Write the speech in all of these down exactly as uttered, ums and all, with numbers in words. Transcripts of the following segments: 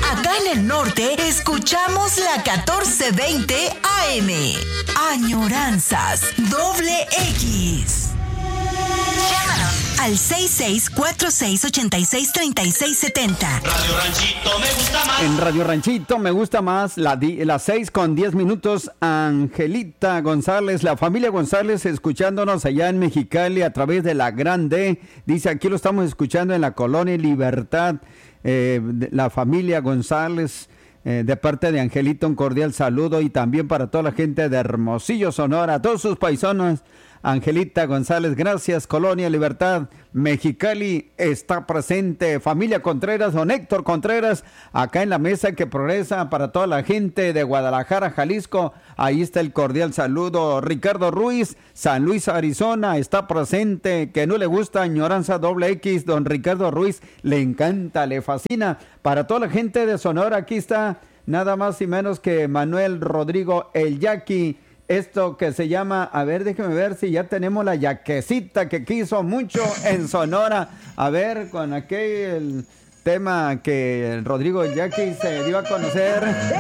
Acá en el norte escuchamos la catorce veinte A M. Añoranzas Doble X. Llámanos al seis seis cuatro seis ocho seis tres seis siete cero. Radio Ranchito me gusta más. En Radio Ranchito me gusta más, la di- las seis con diez minutos. Angelita González, la familia González, escuchándonos allá en Mexicali a través de la Grande. Dice, aquí lo estamos escuchando en la Colonia Libertad. Eh, la familia González, eh, de parte de Angelita, un cordial saludo. Y también para toda la gente de Hermosillo, Sonora, a todos sus paisanos. Angelita González, gracias. Colonia Libertad, Mexicali está presente. Familia Contreras, don Héctor Contreras, acá en la mesa que progresa para toda la gente de Guadalajara, Jalisco. Ahí está el cordial saludo. Ricardo Ruiz, San Luis, Arizona, está presente. Que no le gusta Añoranza Doble X, don Ricardo Ruiz, le encanta, le fascina. Para toda la gente de Sonora, aquí está nada más y menos que Manuel Rodrigo, el Yaqui. Esto que se llama, a ver, déjeme ver si ya tenemos la yaquecita que quiso mucho en Sonora. A ver, con aquel tema que Rodrigo el Yaqui se dio a conocer.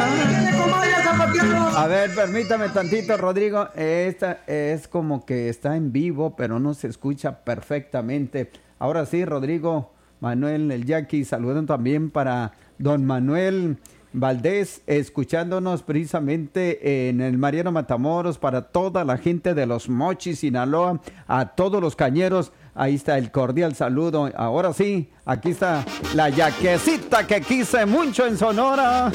A ver, permítame tantito, Rodrigo. Esta es como que está en vivo, pero no se escucha perfectamente. Ahora sí, Rodrigo, Manuel el Yaqui, saludando también para don Manuel Valdés, escuchándonos precisamente en el Mariano Matamoros, para toda la gente de Los Mochis, Sinaloa, a todos los cañeros. Ahí está el cordial saludo. Ahora sí, aquí está la yaquecita que quise mucho en Sonora.